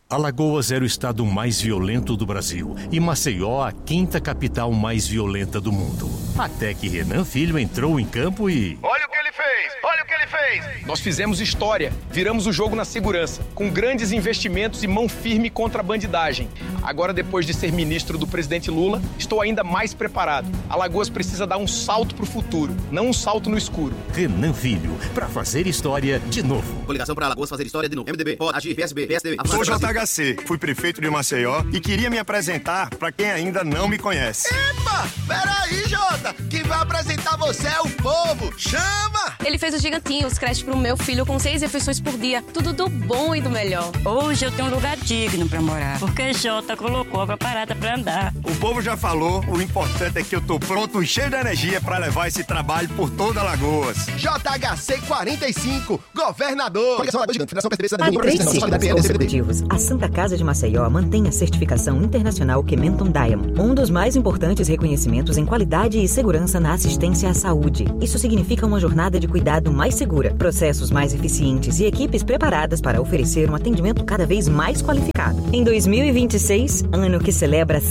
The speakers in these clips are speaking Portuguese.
Alagoas era o estado mais violento do Brasil e Maceió a 5ª capital mais violenta do mundo. Até que Renan Filho entrou em campo e... Olha o que ele fez! Olha o que ele fez! Nós fizemos história, viramos o jogo na segurança, com grandes investimentos e mão firme contra a bandidagem. Agora, depois de ser ministro do presidente Lula, estou ainda mais preparado. Alagoas precisa dar um salto pro futuro, não um salto no escuro. Renan Filho, pra fazer história de novo. Coligação para Alagoas fazer história de novo. MDB, POD, AGIR, PSB, PSDB. Sou JHC, fui prefeito de Maceió e queria me apresentar pra quem ainda não me conhece. Epa, peraí, Jota, quem vai apresentar você é o povo. Chama! Ele fez o Gigantinhos, creche pro meu filho com 6 refeições por dia. Tudo do bom e do melhor. Hoje eu tenho um lugar digno pra morar, porque Jota colocou a parada pra andar. O povo já falou, o importante é que eu tô pronto e cheio de energia pra levar esse trabalho por toda Alagoas. JHC 45, governador. Há 3 ciclos consecutivos, a Santa Casa de Maceió mantém a certificação internacional Kementon Diamond, um dos mais importantes reconhecimentos em qualidade e segurança na assistência à saúde. Isso significa uma jornada de cuidado mais segura, processos mais eficientes e equipes preparadas para oferecer um atendimento cada vez mais qualificado. Em 2026, ano que celebra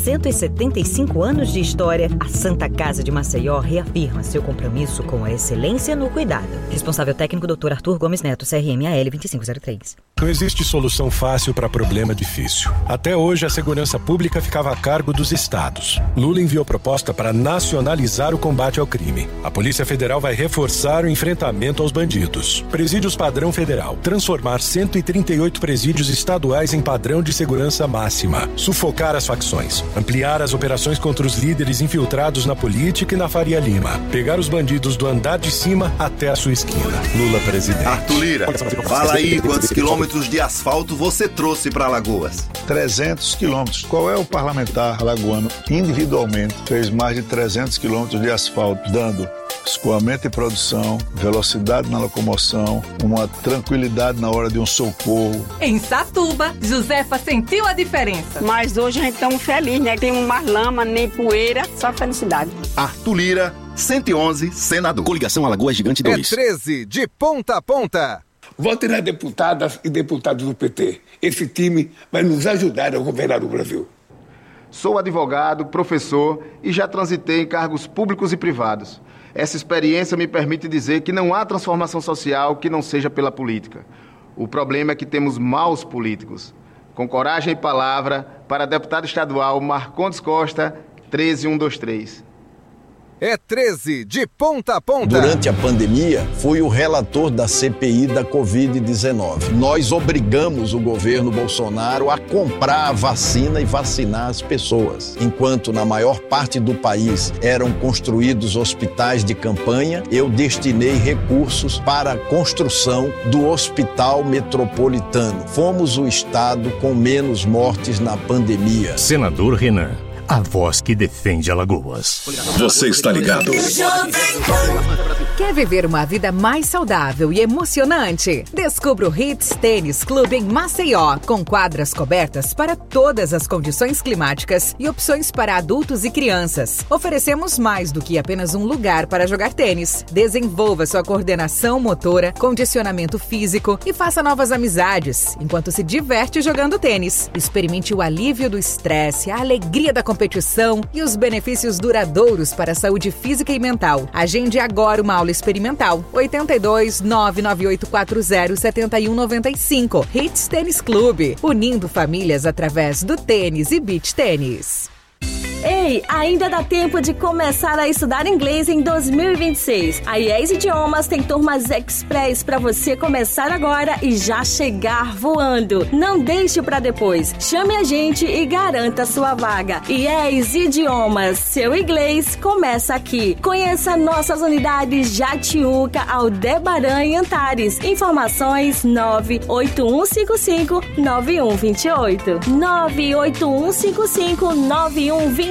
175 anos de história, a Santa Casa de Maceió reafirma seu compromisso com a excelência no cuidado. Responsável técnico Dr. Arthur Gomes Neto, CRM-AL 2503. Não existe solução fácil para problema difícil. Até hoje, a segurança pública ficava a cargo dos estados. Lula enviou proposta para nacionalizar o combate ao crime. A Polícia Federal vai reforçar o enfrentamento aos bandidos. Presídios padrão federal. Transformar 138 presídios estaduais em padrão de segurança máxima. Sufocar as facções. Ampliar as operações contra os líderes infiltrados na política e na Faria Lima. Pegar os bandidos do andar de cima até a sua esquina. Lula presidente. Arthur Lira, fala aí quantos quilômetros de asfalto você trouxe para Alagoas. 300 quilômetros. Qual é o parlamentar alagoano individualmente fez mais de 300 quilômetros de asfalto, dando escoamento e produção, velocidade na locomoção, uma tranquilidade na hora de um socorro. Em Satuba, Josefa sentiu a diferença. Mas hoje a gente está feliz, né? Tem mais lama, nem poeira, só felicidade. Arthur Lira, 111, senador. Coligação Alagoas Gigante 2. É 13, de ponta a ponta. Votem nas deputadas e deputados do PT. Esse time vai nos ajudar a governar o Brasil. Sou advogado, professor e já transitei em cargos públicos e privados. Essa experiência me permite dizer que não há transformação social que não seja pela política. O problema é que temos maus políticos. Com coragem e palavra, para deputado estadual Marcondes Costa, 13123. É 13, de ponta a ponta. Durante a pandemia, fui o relator da CPI da Covid-19. Nós obrigamos o governo Bolsonaro a comprar a vacina e vacinar as pessoas. Enquanto na maior parte do país eram construídos hospitais de campanha, eu destinei recursos para a construção do Hospital Metropolitano. Fomos o estado com menos mortes na pandemia. Senador Renan, a voz que defende Alagoas. Você está ligado? Quer viver uma vida mais saudável e emocionante? Descubra o Hits Tênis Clube em Maceió, com quadras cobertas para todas as condições climáticas e opções para adultos e crianças. Oferecemos mais do que apenas um lugar para jogar tênis. Desenvolva sua coordenação motora, condicionamento físico e faça novas amizades, enquanto se diverte jogando tênis. Experimente o alívio do estresse, a alegria da competição e os benefícios duradouros para a saúde física e mental. Agende agora uma aula experimental. 82 99840 7195. Hits Tênis Clube, unindo famílias através do tênis e beach tênis. Ei, ainda dá tempo de começar a estudar inglês em 2026. A IES Idiomas tem turmas express para você começar agora e já chegar voando. Não deixe para depois. Chame a gente e garanta sua vaga. IES Idiomas, seu inglês começa aqui. Conheça nossas unidades Jatiuca, Aldebaran e Antares. Informações 98155-9128. 98155-9128.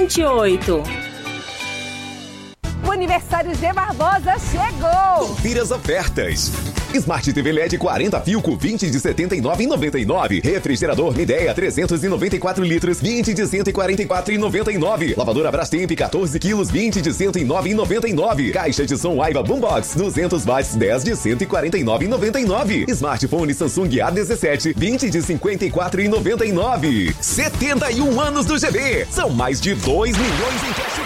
O aniversário G Barbosa chegou! Confira as ofertas. Smart TV LED 40 Filco 20 de R$ 79,99. Refrigerador Midea 394 litros 20 de R$ 144,99. Lavadora Brastemp 14 quilos 20 de R$ 109,99. Caixa de som Aiva Boombox 200 watts 10 de R$ 149,99. Smartphone Samsung A17 20 de R$ 54,99. 71 anos do GB. São mais de 2 milhões em cashback.